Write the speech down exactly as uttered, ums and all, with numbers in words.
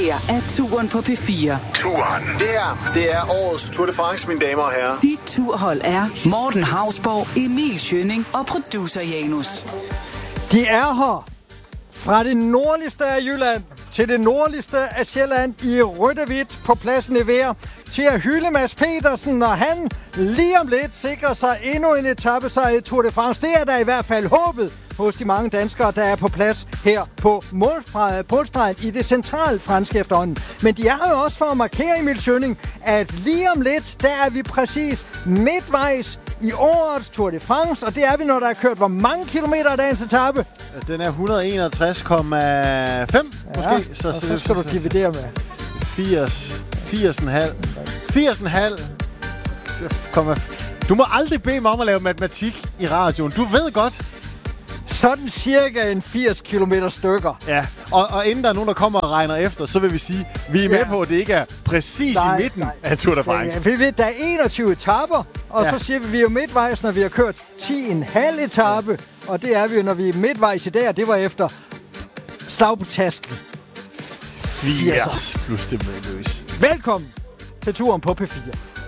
her er Turen på P fire. Turen. Det her, det er årets Tour de France, mine damer og herrer. Dit turhold er Morten Hausborg, Emil Schønning og producer Janus. De er her fra det nordligste af Jylland til det nordligste af Sjælland i rødt og hvidt på pladsen i Vær til at hylde Mads Petersen, når han lige om lidt sikrer sig endnu en etapesejr i Tour de France. Det er der i hvert fald håbet hos de mange danskere, der er på plads her på målstregen i det centrale franske efterhånden. Men de er jo også for at markere, Emil Schønning, at lige om lidt, der er vi præcis midtvejs i årets Tour de France, og det er vi, når der er kørt hvor mange kilometer af dagens etape? Den er et hundrede og enogtres komma fem måske. Ja, så, og så, så skal så, du dividere med firs, firs komma fem. firs komma fem. Du må aldrig bede mig om at lave matematik i radioen. Du ved godt. Sådan cirka en firs kilometer stykker. Ja, og, og inden der er nogen, der kommer og regner efter, så vil vi sige, vi er med ja. på, at det ikke er præcis nej, i midten nej. af Tour de France. Ja, vi ved, der er enogtyve etaper, og ja. så siger vi, at vi er jo midtvejs, når vi har kørt ti komma fem etape. Og det er vi jo, når vi er midtvejs i dag, og det var efter slag på tasken. firs plus det med løs. Velkommen til Turen på P fire.